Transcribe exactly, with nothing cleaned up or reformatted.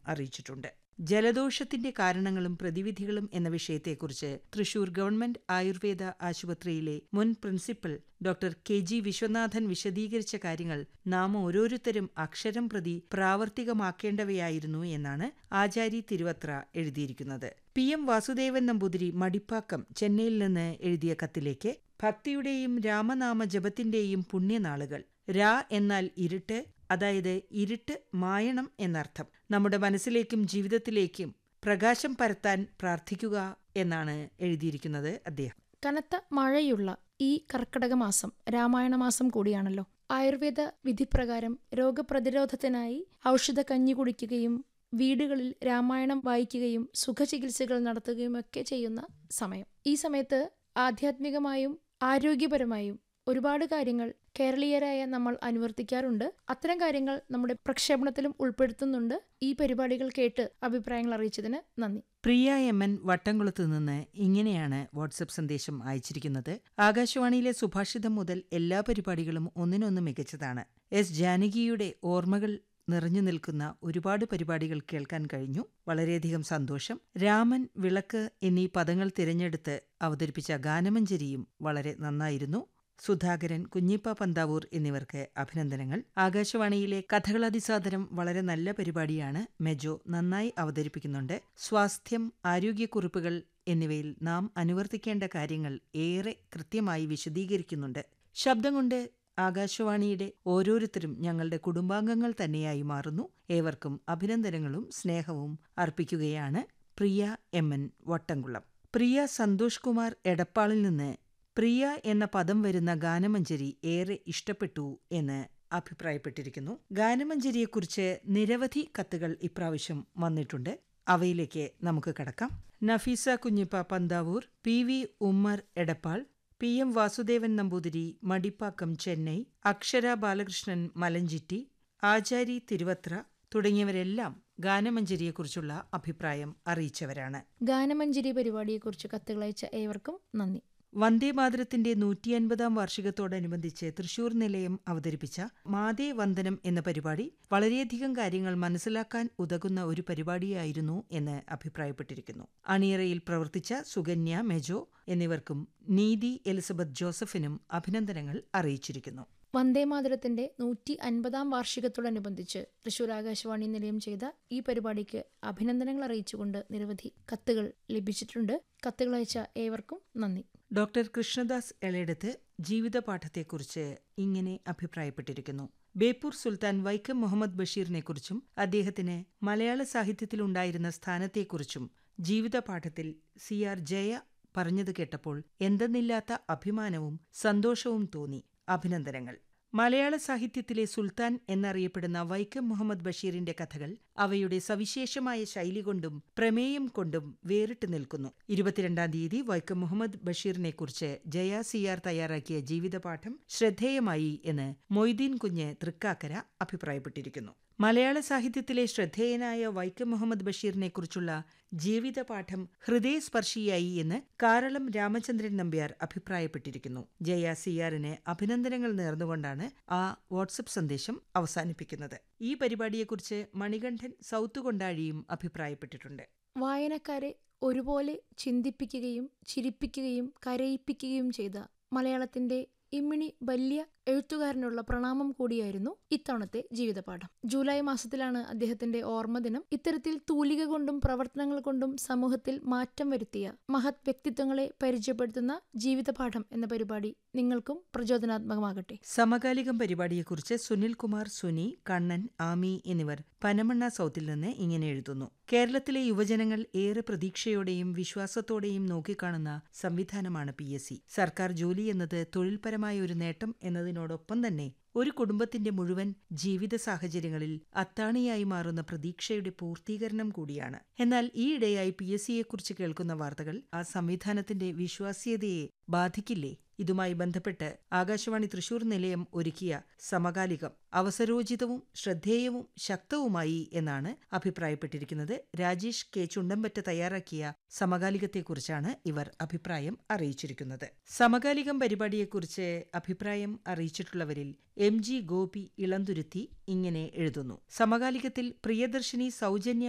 അറിയിച്ചിട്ടുണ്ട്. ജലദോഷത്തിന്റെ കാരണങ്ങളും പ്രതിവിധികളും എന്ന വിഷയത്തെക്കുറിച്ച് തൃശൂർ ഗവൺമെന്റ് ആയുർവേദ ആശുപത്രിയിലെ മുൻ principal doctor K G Viswanathan വിശദീകരിച്ച കാര്യങ്ങൾ നാം ഓരോരുത്തരും അക്ഷരം പ്രതി പ്രാവർത്തികമാക്കേണ്ടവയായിരുന്നു എന്നാണ് ആചാരി തിരുവത്ര എഴുതിയിരിക്കുന്നത്. പി എം വാസുദേവൻ നമ്പൂതിരി മടിപ്പാക്കം, ചെന്നൈയിൽ നിന്ന് എഴുതിയ കത്തിലേക്ക് ഭക്തിയുടെയും രാമനാമ ജപത്തിന്റെയും പുണ്യനാളുകൾ. രാ എന്നാൽ ഇരുട്ട്, അതായത് ഇരുട്ട് മായണം എന്നർത്ഥം. നമ്മുടെ മനസ്സിലേക്കും ജീവിതത്തിലേക്കും പ്രകാശം പരത്താൻ പ്രാർത്ഥിക്കുക എന്നാണ് എഴുതിയിരിക്കുന്നത് അദ്ദേഹം. കനത്ത മഴയുള്ള ഈ കർക്കടക മാസം രാമായണ മാസം കൂടിയാണല്ലോ. ആയുർവേദ വിധിപ്രകാരം രോഗപ്രതിരോധത്തിനായി ഔഷധ കഞ്ഞി കുടിക്കുകയും വീടുകളിൽ രാമായണം വായിക്കുകയും സുഖചികിത്സകൾ നടത്തുകയുമൊക്കെ ചെയ്യുന്ന സമയം. ഈ സമയത്ത് ആധ്യാത്മികമായും ആരോഗ്യപരമായും ഒരുപാട് കാര്യങ്ങൾ കേരളീയരായ നമ്മൾ അനുവർത്തിക്കാറുണ്ട്. അത്തരം കാര്യങ്ങൾ നമ്മുടെ പ്രക്ഷേപണത്തിലും ഉൾപ്പെടുത്തുന്നുണ്ട്. ഈ പരിപാടികൾ കേട്ട് അഭിപ്രായങ്ങൾ അറിയിച്ചതിന് നന്ദി. പ്രിയ എം എൻ വട്ടംകുളത്ത് നിന്ന് ഇങ്ങനെയാണ് വാട്സപ്പ് സന്ദേശം അയച്ചിരിക്കുന്നത്. ആകാശവാണിയിലെ സുഭാഷിതം മുതൽ എല്ലാ പരിപാടികളും ഒന്നിനൊന്ന് മികച്ചതാണ്. എസ് ജാനകിയുടെ ഓർമ്മകൾ നിറഞ്ഞു നിൽക്കുന്ന ഒരുപാട് പരിപാടികൾ കേൾക്കാൻ കഴിഞ്ഞു. വളരെയധികം സന്തോഷം. രാമൻ, വിളക്ക് എന്നീ പദങ്ങൾ തിരഞ്ഞെടുത്ത് അവതരിപ്പിച്ച ഗാനമഞ്ജരിയും വളരെ നന്നായിരുന്നു. സുധാകരൻ, കുഞ്ഞിപ്പ പന്താവൂർ എന്നിവർക്ക് അഭിനന്ദനങ്ങൾ. ആകാശവാണിയിലെ കഥകളതിസാദരം വളരെ നല്ല പരിപാടിയാണ്. മെജോ നന്നായി അവതരിപ്പിക്കുന്നുണ്ട്. സ്വാസ്ഥ്യം, ആരോഗ്യക്കുറിപ്പുകൾ എന്നിവയിൽ നാം അനുവർത്തിക്കേണ്ട കാര്യങ്ങൾ ഏറെ കൃത്യമായി വിശദീകരിക്കുന്നുണ്ട്. ശബ്ദം കൊണ്ട് ആകാശവാണിയുടെ ഓരോരുത്തരും ഞങ്ങളുടെ കുടുംബാംഗങ്ങൾ തന്നെയായി മാറുന്നു. ഏവർക്കും അഭിനന്ദനങ്ങളും സ്നേഹവും അർപ്പിക്കുകയാണ്. പ്രിയ എം എൻ വട്ടംകുളം. പ്രിയ സന്തോഷ് കുമാർ എടപ്പാളിൽ നിന്ന് പ്രിയ എന്ന പദം വരുന്ന ഗാനമഞ്ജരി ഏറെ ഇഷ്ടപ്പെട്ടു എന്ന് അഭിപ്രായപ്പെട്ടിരിക്കുന്നു. ഗാനമഞ്ജരിയെക്കുറിച്ച് നിരവധി കത്തുകൾ ഇപ്രാവശ്യം വന്നിട്ടുണ്ട്. അവയിലേക്ക് നമുക്ക് കടക്കാം. Nafeesa Kunhippa Panthavoor, P V Ummer Edappal, P M Vasudevan Namboothiri Madipakkam, Chennai, അക്ഷര ബാലകൃഷ്ണൻ മലഞ്ചിറ്റി, ആചാരി തിരുവത്ര തുടങ്ങിയവരെല്ലാം ഗാനമഞ്ജരിയെക്കുറിച്ചുള്ള അഭിപ്രായം അറിയിച്ചവരാണ്. ഗാനമഞ്ജരി പരിപാടിയെക്കുറിച്ച് കത്തുകളയച്ച ഏവർക്കും നന്ദി. വന്ദേമാതരത്തിന്റെ നൂറ്റിയൻപതാം വാർഷികത്തോടനുബന്ധിച്ച് തൃശൂർ നിലയം അവതരിപ്പിച്ച മാതേ വന്ദനം എന്ന പരിപാടി വളരെയധികം കാര്യങ്ങൾ മനസ്സിലാക്കാൻ ഉതകുന്ന ഒരു പരിപാടിയായിരുന്നു എന്ന് അഭിപ്രായപ്പെട്ടിരിക്കുന്നു. അണിയറയിൽ പ്രവർത്തിച്ച സുകന്യ, മെജോ എന്നിവർക്കും നീതി എലിസബത്ത് ജോസഫിനും അഭിനന്ദനങ്ങൾ അറിയിച്ചിരിക്കുന്നു. വന്ദേമാതരത്തിന്റെ നൂറ്റി അൻപതാം വാർഷികത്തോടനുബന്ധിച്ച് തൃശൂർ ആകാശവാണി നിലയം ചെയ്ത ഈ പരിപാടിക്ക് അഭിനന്ദനങ്ങൾ അറിയിച്ചുകൊണ്ട് നിരവധി കത്തുകൾ ലഭിച്ചിട്ടുണ്ട്. കത്തുകളയച്ച ഏവർക്കും നന്ദി. ഡോക്ടർ കൃഷ്ണദാസ് എളേടത്ത് ജീവിതപാഠത്തെക്കുറിച്ച് ഇങ്ങനെ അഭിപ്രായപ്പെട്ടിരിക്കുന്നു. ബേപ്പൂർ സുൽത്താൻ വൈക്കം മുഹമ്മദ് ബഷീറിനെക്കുറിച്ചും അദ്ദേഹത്തിന് മലയാള സാഹിത്യത്തിലുണ്ടായിരുന്ന സ്ഥാനത്തെക്കുറിച്ചും ജീവിതപാഠത്തിൽ സി ആർ ജയ പറഞ്ഞത് കേട്ടപ്പോൾ എന്തെന്നില്ലാത്ത അഭിമാനവും സന്തോഷവും തോന്നി. അഭിനന്ദനങ്ങൾ. മലയാള സാഹിത്യത്തിലെ സുൽത്താൻ എന്നറിയപ്പെടുന്ന വൈക്കം മുഹമ്മദ് ബഷീറിന്റെ കഥകൾ അവയുടെ സവിശേഷമായ ശൈലി കൊണ്ടും പ്രമേയം കൊണ്ടും വേറിട്ട് നിൽക്കുന്നു. ഇരുപത്തിരണ്ടാം തീയതി വൈക്കം മുഹമ്മദ് ബഷീറിനെക്കുറിച്ച് ജയ സി ആർ തയ്യാറാക്കിയ ജീവിതപാഠം ശ്രദ്ധേയമായി എന്ന് മൊയ്തീൻ കുഞ്ഞ് തൃക്കാക്കര അഭിപ്രായപ്പെട്ടിരിക്കുന്നു. മലയാള സാഹിത്യത്തിലെ ശ്രദ്ധേയനായ വൈക്കം മുഹമ്മദ് ബഷീറിനെക്കുറിച്ചുള്ള ജീവിതപാഠം ഹൃദയസ്പർശിയായി എന്ന് കാരളം രാമചന്ദ്രൻ നമ്പ്യാർ അഭിപ്രായപ്പെട്ടിരിക്കുന്നു. ജയ സിയാറിന് അഭിനന്ദനങ്ങൾ നേർന്നുകൊണ്ടാണ് ആ വാട്സപ്പ് സന്ദേശം അവസാനിപ്പിക്കുന്നത്. ഈ പരിപാടിയെക്കുറിച്ച് മണികണ്ഠൻ സൗത്ത് കൊണ്ടാഴിയും അഭിപ്രായപ്പെട്ടിട്ടുണ്ട്. വായനക്കാരെ ഒരുപോലെ ചിന്തിപ്പിക്കുകയും ചിരിപ്പിക്കുകയും കരയിപ്പിക്കുകയും ചെയ്ത മലയാളത്തിന്റെ ഇമ്മിണി വലിയ എഴുത്തുകാരനുള്ള പ്രണാമം കൂടിയായിരുന്നു ഇത്തവണത്തെ ജീവിതപാഠം. ജൂലൈ മാസത്തിലാണ് അദ്ദേഹത്തിന്റെ ഓർമ്മദിനം. ഇത്തരത്തിൽ തൂലിക കൊണ്ടും പ്രവർത്തനങ്ങൾ കൊണ്ടും സമൂഹത്തിൽ മാറ്റം വരുത്തിയ മഹത് വ്യക്തിത്വങ്ങളെ പരിചയപ്പെടുത്തുന്ന ജീവിതപാഠം എന്ന പരിപാടി നിങ്ങൾക്കും പ്രചോദനാത്മകമാകട്ടെ. സമകാലികം പരിപാടിയെക്കുറിച്ച് സുനിൽ കുമാർ, സുനി, കണ്ണൻ, ആമി എന്നിവർ പനമണ്ണ സൗത്തിൽ നിന്ന് ഇങ്ങനെ എഴുതുന്നു. കേരളത്തിലെ യുവജനങ്ങൾ ഏറെ പ്രതീക്ഷയോടെയും വിശ്വാസത്തോടെയും നോക്കിക്കാണുന്ന സംവിധാനമാണ് പി എസ് സി. സർക്കാർ ജോലി എന്നത് തൊഴിൽപരമായ ഒരു നേട്ടം എന്നതിനോടൊപ്പം തന്നെ ഒരു കുടുംബത്തിന്റെ മുഴുവൻ ജീവിത സാഹചര്യങ്ങളിൽ അത്താണിയായി മാറുന്ന പ്രതീക്ഷയുടെ പൂർത്തീകരണം കൂടിയാണ്. എന്നാൽ ഈയിടെയായി പി എസ് സിയെക്കുറിച്ച് കേൾക്കുന്ന വാർത്തകൾ ആ സംവിധാനത്തിന്റെ വിശ്വാസ്യതയെ ബാധിക്കില്ലേ? ഇതുമായി ബന്ധപ്പെട്ട് ആകാശവാണി തൃശൂർ നിലയം ഒരുക്കിയ സമകാലികം അവസരോചിതവും ശ്രദ്ധേയവും ശക്തവുമായി എന്നാണ് അഭിപ്രായപ്പെട്ടിരിക്കുന്നത്. രാജേഷ് കെ ചുണ്ടമ്പറ്റ തയ്യാറാക്കിയ സമകാലികത്തെക്കുറിച്ചാണ് ഇവർ അഭിപ്രായം അറിയിച്ചിരിക്കുന്നത്. സമകാലികം പരിപാടിയെക്കുറിച്ച് അഭിപ്രായം അറിയിച്ചിട്ടുള്ളവരിൽ എം ജി ഗോപി ഇളന്തുരുത്തി ഇങ്ങനെ എഴുതുന്നു. സമകാലികത്തിൽ പ്രിയദർശിനി സൗജന്യ